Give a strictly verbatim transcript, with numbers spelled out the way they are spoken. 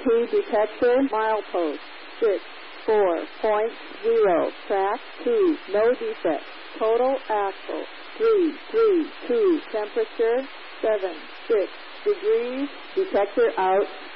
T detector, milepost, six, four point zero, track two, no defects. Total axle, three, three, two, temperature, seven, six degrees, detector out.